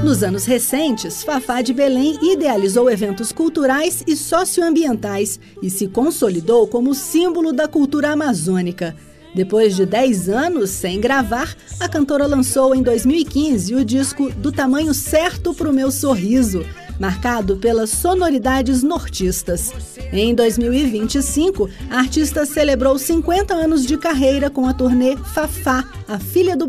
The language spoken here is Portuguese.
Nos anos recentes, Fafá de Belém idealizou eventos culturais e socioambientais e se consolidou como símbolo da cultura amazônica. Depois de 10 anos sem gravar, a cantora lançou em 2015 o disco Do Tamanho Certo Pro Meu Sorriso, marcado pelas sonoridades nortistas. Em 2025, a artista celebrou 50 anos de carreira com a turnê Fafá, a Filha do